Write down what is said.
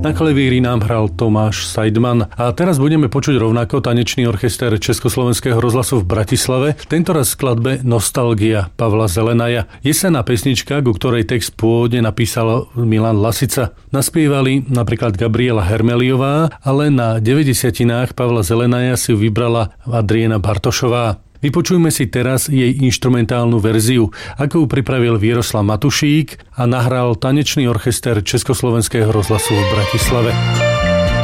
Na klavíri nám hral Tomáš Seidman. A teraz budeme počuť rovnako tanečný orchester Československého rozhlasu v Bratislave, tentoraz v skladbe Nostalgia Pavla Zelenaja. Jesenná pesnička, ku ktorej text pôvodne napísal Milan Lasica. Naspievali napríklad Gabriela Hermeliová, ale na 90-tinách Pavla Zelenaja si ju vybrala Adriana Bartošová. Vypočujme si teraz jej inštrumentálnu verziu, ako ju pripravil Vieroslav Matušík a nahral tanečný orchester Československého rozhlasu v Bratislave.